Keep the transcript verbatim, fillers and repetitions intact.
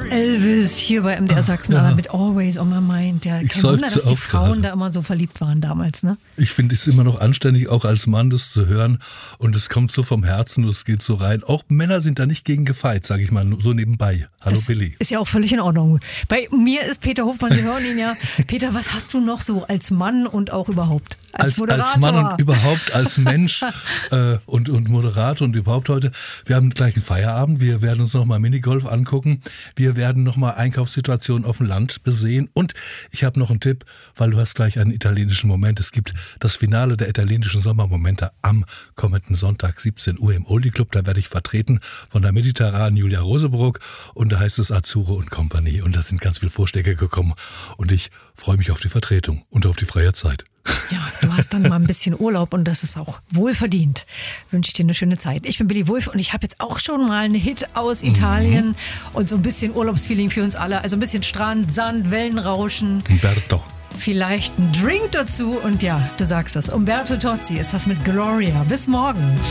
Elvis hier bei M D R Sachsen Ja. mit Always on My Mind. Ja, Ich kein Wunder, dass seufze die auch Frauen gerade. da immer so verliebt waren damals, ne? Ich finde es immer noch anständig, auch als Mann das zu hören. Und es kommt so vom Herzen, es geht so rein. Auch Männer sind da nicht gegen gefeit, sage ich mal, nur so nebenbei. Hallo Das Billy. ist ja auch völlig in Ordnung. Bei mir ist Peter Hofmann, Sie hören ihn ja. Peter, was hast du noch so als Mann und auch überhaupt? Als, Als, Moderator. als Mann und überhaupt als Mensch äh, und, und Moderator und überhaupt heute. Wir haben gleich einen Feierabend. Wir werden uns nochmal Minigolf angucken. Wir werden nochmal Einkaufssituationen auf dem Land besehen. Und ich habe noch einen Tipp, weil du hast gleich einen italienischen Moment. Es gibt das Finale der italienischen Sommermomente am kommenden Sonntag, siebzehn Uhr im Oldie Club. Da werde ich vertreten von der mediterranen Julia Rosebrook. Und da heißt es Azzurro und Company. Und da sind ganz viele Vorschläge gekommen. Und ich freue mich auf die Vertretung und auf die freie Zeit. Ja, du hast dann mal ein bisschen Urlaub und das ist auch wohlverdient. Wünsche ich dir eine schöne Zeit. Ich bin Billy Wulff und ich habe jetzt auch schon mal einen Hit aus Italien mhm. und so ein bisschen Urlaubsfeeling für uns alle. Also ein bisschen Strand, Sand, Wellenrauschen. Umberto. Vielleicht ein Drink dazu und ja, du sagst es. Umberto Tozzi ist das mit Gloria. Bis morgen.